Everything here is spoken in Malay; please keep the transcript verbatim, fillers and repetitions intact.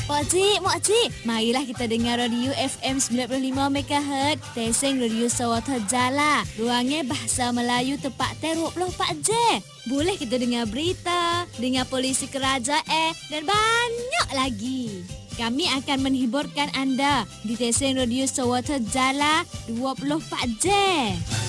Pakcik, makcik, marilah kita dengar radio F M sembilan puluh lima megahertz, Teseng Radio Sawata Jala. Ruangnya bahasa Melayu tepat dua puluh empat jam. Boleh kita dengar berita, dengar polisi kerajaan dan banyak lagi. Kami akan menghiburkan anda di Teseng Radio Sawata Jala dua puluh empat jam.